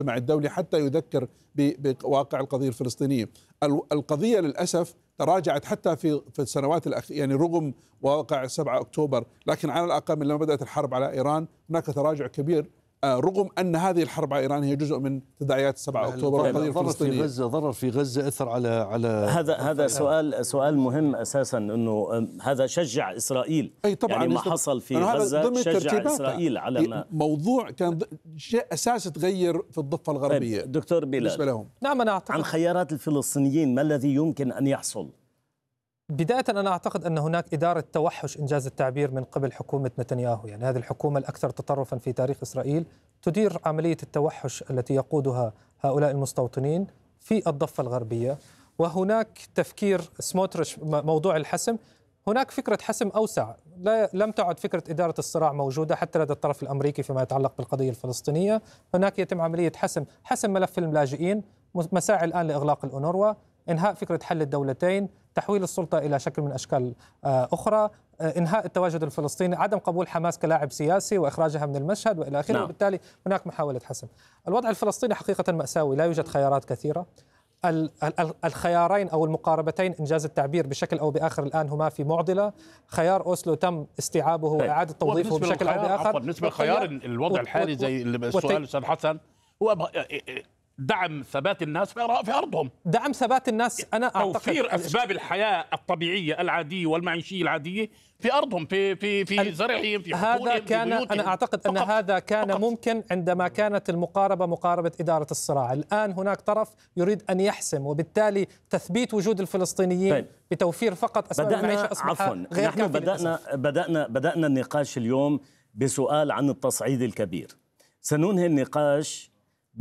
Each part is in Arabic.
المجتمع الدولي حتى يذكر بواقع القضية الفلسطينية. القضية للأسف تراجعت حتى في السنوات الأخيرة، يعني رغم واقع 7 أكتوبر، لكن على الأقل من لما بدأت الحرب على إيران هناك تراجع كبير، رغم أن هذه الحرب على إيران هي جزء من تداعيات 7 أكتوبر والقضية الفلسطينية. ضرر في غزة أثر على هذا سؤال مهم أساسا، أنه هذا شجع إسرائيل. أي طبعا، يعني ما حصل في غزة شجع إسرائيل على ما موضوع كان شيء أساسي تغير في الضفة الغربية. دكتور بلال، لهم. نعم، أنا أعتقد عن خيارات الفلسطينيين ما الذي يمكن أن يحصل؟ بداية أنا أعتقد أن هناك إدارة توحش إنجاز التعبير من قبل حكومة نتنياهو، يعني هذه الحكومة الأكثر تطرفا في تاريخ إسرائيل تدير عملية التوحش التي يقودها هؤلاء المستوطنين في الضفة الغربية. وهناك تفكير سموتريتش موضوع الحسم، هناك فكرة حسم أوسع، لم تعد فكرة إدارة الصراع موجودة حتى لدى الطرف الأمريكي فيما يتعلق بالقضية الفلسطينية. هناك يتم عملية حسم ملف اللاجئين، مساعي الآن لإغلاق الأونروا، إنهاء فكرة حل الدولتين، تحويل السلطة إلى شكل من أشكال أخرى، إنهاء التواجد الفلسطيني، عدم قبول حماس كلاعب سياسي وإخراجها من المشهد وإلى آخره. نعم. وبالتالي هناك محاولة حسم. الوضع الفلسطيني حقيقة مأساوي، لا يوجد خيارات كثيرة. الخيارين أو المقاربتين إنجاز التعبير بشكل أو بآخر الآن هما في معضلة. خيار أوسلو تم استيعابه وإعادة توظيفه بشكل أو بآخر. بالنسبة للخيار الوضع الحالي زي السؤال أستاذ حسن هو دعم ثبات الناس في أرضهم، دعم ثبات الناس. أنا أعتقد توفير أسباب الحياة الطبيعية العادية والمعيشية العادية في أرضهم، في زرعهم، في هذا كان، أنا أعتقد أن هذا كان ممكن عندما كانت المقاربة مقاربة إدارة الصراع. الآن هناك طرف يريد أن يحسم، وبالتالي تثبيت وجود الفلسطينيين بتوفير فقط أسباب المعيشة أصبح غير نحن بدأنا النقاش اليوم بسؤال عن التصعيد الكبير. سننهي النقاش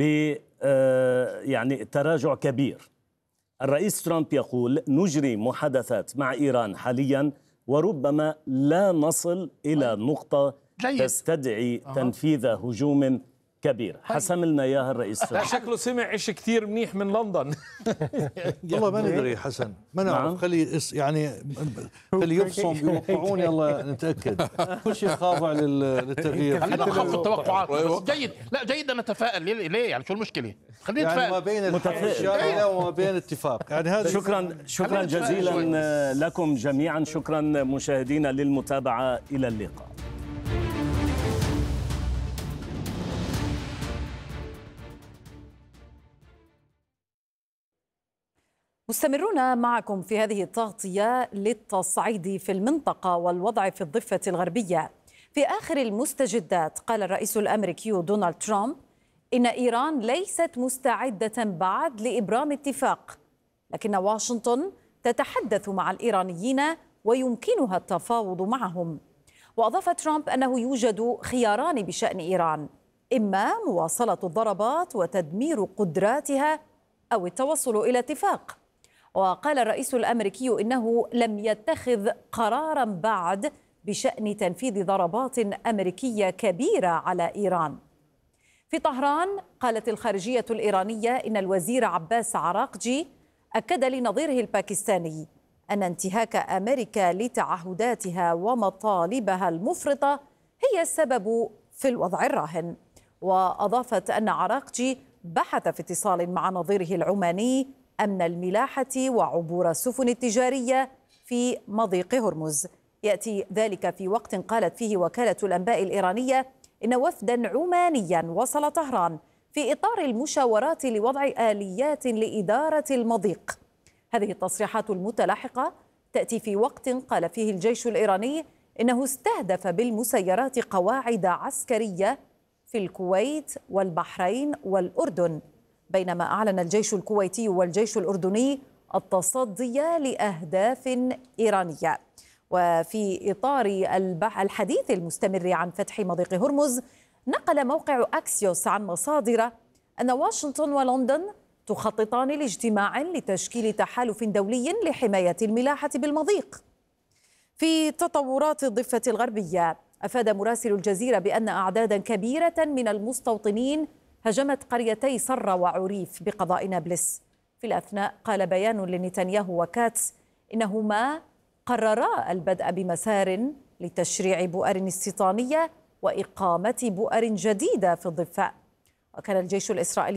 يعني تراجع كبير. الرئيس ترامب يقول نجري محادثات مع إيران حاليا وربما لا نصل إلى نقطة تستدعي تنفيذ هجوم كبير. حسم لنا إياها الرئيس ترامب. شكله سمع إشي كثير منيح من لندن. والله ما ندري حسن، ما نعرف. خلي يعني خلي يبصم يوقعون، يلا نتأكد. كل شيء خاضع للتغيير. خلينا نخفض التوقعات، بس جيد، لا جيد أن نتفائل. ليه يعني شو المشكلة؟ خلينا نتفائل. يعني ما بين الشائعة وما بين اتفاق. يعني هذا شكرا جزيلا لكم جميعا. شكرا مشاهدينا للمتابعة. إلى اللقاء. مستمرون معكم في هذه التغطية للتصعيد في المنطقة والوضع في الضفة الغربية. في آخر المستجدات قال الرئيس الأمريكي دونالد ترامب إن إيران ليست مستعدة بعد لإبرام اتفاق، لكن واشنطن تتحدث مع الإيرانيين ويمكنها التفاوض معهم. وأضاف ترامب أنه يوجد خياران بشأن إيران، إما مواصلة الضربات وتدمير قدراتها أو التوصل إلى اتفاق. وقال الرئيس الأمريكي إنه لم يتخذ قراراً بعد بشأن تنفيذ ضربات أمريكية كبيرة على إيران. في طهران قالت الخارجية الإيرانية إن الوزير عباس عراقجي أكد لنظيره الباكستاني أن انتهاك أمريكا لتعهداتها ومطالبها المفرطة هي السبب في الوضع الراهن. وأضافت أن عراقجي بحث في اتصال مع نظيره العماني أمن الملاحة وعبور السفن التجارية في مضيق هرمز. يأتي ذلك في وقت قالت فيه وكالة الأنباء الإيرانية إن وفدا عمانيا وصل طهران في إطار المشاورات لوضع آليات لإدارة المضيق. هذه التصريحات المتلاحقة تأتي في وقت قال فيه الجيش الإيراني إنه استهدف بالمسيرات قواعد عسكرية في الكويت والبحرين والأردن، بينما أعلن الجيش الكويتي والجيش الأردني التصدي لأهداف إيرانية. وفي إطار الحديث المستمر عن فتح مضيق هرمز، نقل موقع أكسيوس عن مصادر أن واشنطن ولندن تخططان لاجتماع لتشكيل تحالف دولي لحماية الملاحة بالمضيق. في تطورات الضفة الغربية، أفاد مراسل الجزيرة بأن أعدادا كبيرة من المستوطنين هجمت قريتي صرة وعريف بقضاء نابلس. في الأثناء قال بيان لنتنياهو وكاتس إنهما قررا البدء بمسار لتشريع بؤر استيطانية وإقامة بؤر جديدة في الضفة. وكان الجيش الإسرائيلي